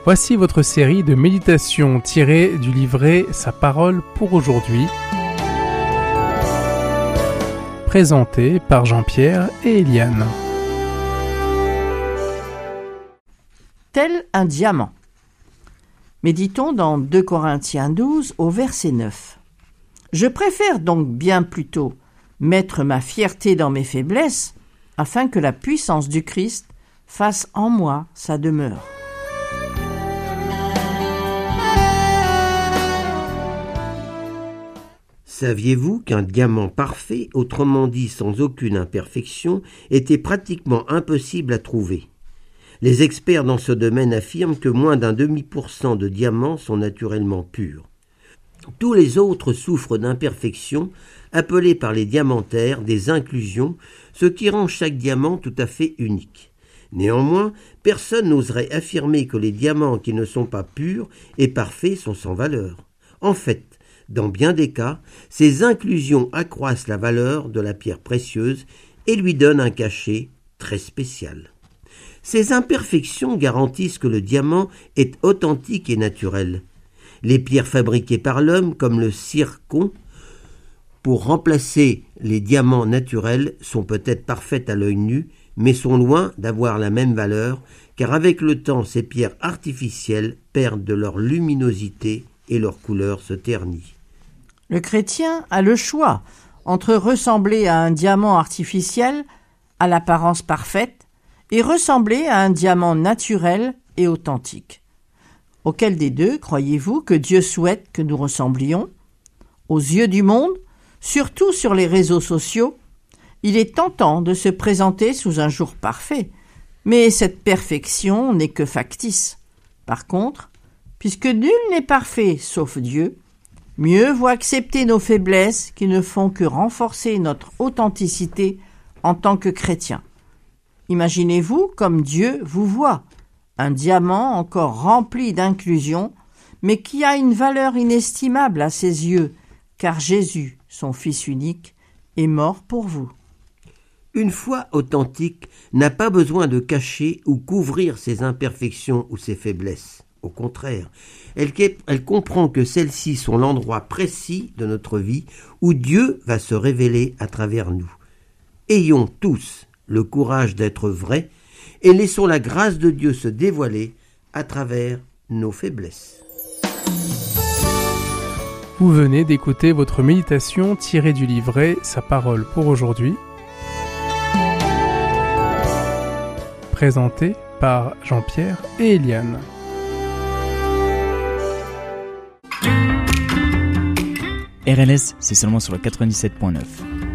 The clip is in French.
Voici votre série de méditations tirées du livret Sa parole pour aujourd'hui, présentée par Jean-Pierre et Eliane. Tel un diamant. Méditons dans 2 Corinthiens 12 au verset 9. Je préfère donc bien plutôt mettre ma fierté dans mes faiblesses, afin que la puissance du Christ fasse en moi sa demeure. Saviez-vous qu'un diamant parfait, autrement dit sans aucune imperfection, était pratiquement impossible à trouver? Les experts dans ce domaine affirment que moins d'un demi% de diamants sont naturellement purs. Tous les autres souffrent d'imperfections, appelées par les diamantaires des inclusions, ce qui rend chaque diamant tout à fait unique. Néanmoins, personne n'oserait affirmer que les diamants qui ne sont pas purs et parfaits sont sans valeur. En fait, dans bien des cas, ces inclusions accroissent la valeur de la pierre précieuse et lui donnent un cachet très spécial. Ces imperfections garantissent que le diamant est authentique et naturel. Les pierres fabriquées par l'homme, comme le zircon, pour remplacer les diamants naturels, sont peut-être parfaites à l'œil nu, mais sont loin d'avoir la même valeur, car avec le temps, ces pierres artificielles perdent de leur luminosité et leur couleur se ternit. Le chrétien a le choix entre ressembler à un diamant artificiel, à l'apparence parfaite, et ressembler à un diamant naturel et authentique. Auquel des deux croyez-vous que Dieu souhaite que nous ressemblions? Aux yeux du monde, surtout sur les réseaux sociaux, il est tentant de se présenter sous un jour parfait, mais cette perfection n'est que factice. Par contre, puisque nul n'est parfait sauf Dieu, mieux vaut accepter nos faiblesses qui ne font que renforcer notre authenticité en tant que chrétien. Imaginez-vous comme Dieu vous voit, un diamant encore rempli d'inclusion, mais qui a une valeur inestimable à ses yeux, car Jésus, son Fils unique, est mort pour vous. Une foi authentique n'a pas besoin de cacher ou couvrir ses imperfections ou ses faiblesses. Au contraire, elle comprend que celles-ci sont l'endroit précis de notre vie où Dieu va se révéler à travers nous. Ayons tous le courage d'être vrais et laissons la grâce de Dieu se dévoiler à travers nos faiblesses. Vous venez d'écouter votre méditation tirée du livret Sa parole pour aujourd'hui, présentée par Jean-Pierre et Eliane. RLS, c'est seulement sur le 97.9.